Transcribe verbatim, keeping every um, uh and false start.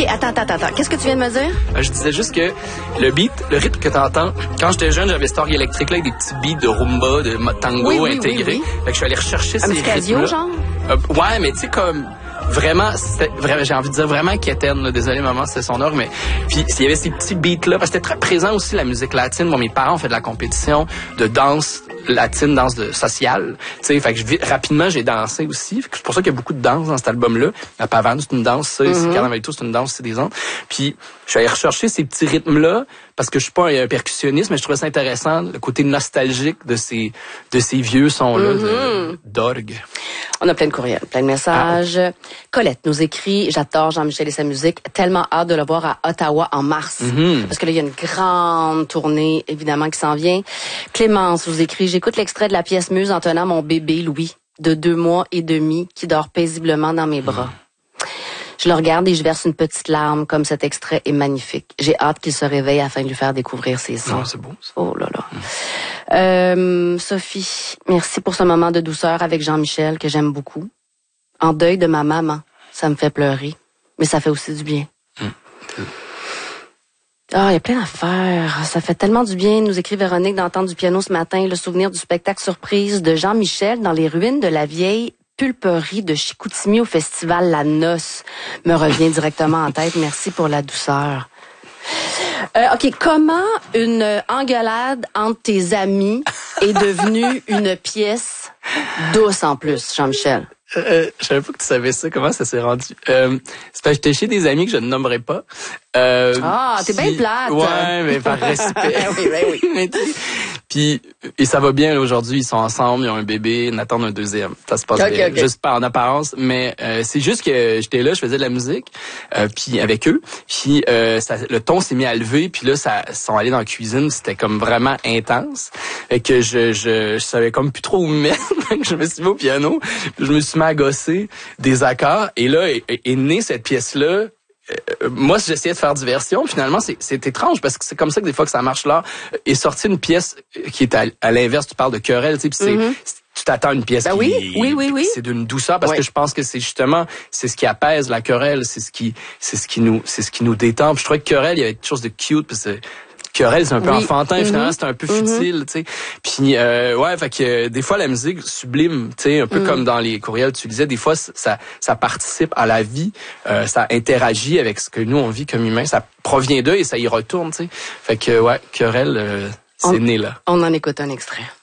attends, attends, attends. Qu'est-ce que tu viens de me dire? Je disais juste que le beat, le rythme que t'entends, quand j'étais jeune, j'avais cette orgue électrique là avec des petits beats de rumba, de tango oui, oui, intégrés. Oui, oui. Fait que je suis allé rechercher Un ces petit Casio, rythmes-là. genre? Euh, ouais, mais tu sais comme vraiment, c'était vraiment, j'ai envie de dire vraiment quétaine, là. Désolé maman, c'était son orgue, mais puis il y avait ces petits beats là, parce que c'était très présent aussi la musique latine. Moi, mes parents ont fait de la compétition de danse latine, danse de sociale. Tu sais, fait que je, rapidement j'ai dansé aussi. C'est pour ça qu'il y a beaucoup de danse dans cet album-là. La pavane, c'est une danse, ça, mm-hmm. Carnavalito, c'est une danse, c'est des autres. Puis je suis allé rechercher ces petits rythmes-là parce que je suis pas un, un percussionniste, mais je trouvais ça intéressant, le côté nostalgique de ces de ces vieux sons-là mm-hmm. d'orgue. On a plein de courriels, plein de messages. Ah. Colette nous écrit, j'adore Jean-Michel et sa musique, tellement hâte de le voir à Ottawa en mars. Mm-hmm. Parce que là, il y a une grande tournée, évidemment, qui s'en vient. Clémence vous écrit, j'écoute l'extrait de la pièce Muse en tenant mon bébé Louis, de deux mois et demi, qui dort paisiblement dans mes bras. Mm. Je le regarde et je verse une petite larme, comme cet extrait est magnifique. J'ai hâte qu'il se réveille afin de lui faire découvrir ses sons. Oh, c'est beau, ça. Oh là là. Mm. Euh, Sophie, merci pour ce moment de douceur avec Jean-Michel que j'aime beaucoup. En deuil de ma maman, ça me fait pleurer, mais ça fait aussi du bien. Mm. Ah, il y a plein d'affaires. Ça fait tellement du bien, nous écrit Véronique, d'entendre du piano ce matin, le souvenir du spectacle surprise de Jean-Michel dans les ruines de la vieille pulperie de Chicoutimi au festival La Noce me revient directement en tête. Merci pour la douceur. Euh, OK, comment une engueulade entre tes amis est devenue une pièce douce en plus, Jean-Michel? Euh, je savais pas que tu savais ça. Comment ça s'est rendu? Euh, c'est parce que j'étais chez des amis que je ne nommerai pas. Euh, ah, t'es bien plate. Ouais, mais par respect. oui, oui, oui. Puis, et ça va bien aujourd'hui. Ils sont ensemble, ils ont un bébé, ils attendent un deuxième. Ça se passe okay, bien. Okay. Juste pas en apparence, mais euh, c'est juste que j'étais là, je faisais de la musique, euh, puis avec eux. Puis euh, ça, le ton s'est mis à lever, puis là, ça ils sont allés dans la cuisine. C'était comme vraiment intense. Fait que je, je, je savais comme plus trop où me mettre. Je me suis mis au piano, puis je me suis mis à gosser des accords. Et là est, est née cette pièce-là. Euh, moi, j'essayais de faire diversion. Finalement, c'est, c'est étrange parce que c'est comme ça que des fois que ça marche là. Est sortie une pièce qui est à, à l'inverse. Tu parles de querelle, tu sais, c'est, mm-hmm. c'est, tu t'attends à une pièce ben qui, oui, oui, oui, oui. c'est d'une douceur parce oui. que je pense que c'est justement c'est ce qui apaise la querelle, c'est ce qui, c'est ce qui nous, c'est ce qui nous détend. Puis je trouvais que querelle, il y avait quelque chose de cute parce que querelle, c'est un peu oui. enfantin, mm-hmm. finalement, c'est un peu futile, mm-hmm. tu sais. Puis, euh, ouais, fait que euh, des fois, la musique sublime, tu sais, un peu mm-hmm. comme dans les courriels, tu disais, des fois, ça ça participe à la vie, euh, ça interagit avec ce que nous, on vit comme humains, ça provient d'eux et ça y retourne, tu sais. Fait que, ouais, querelle, euh, c'est on, né là. On en écoute un extrait.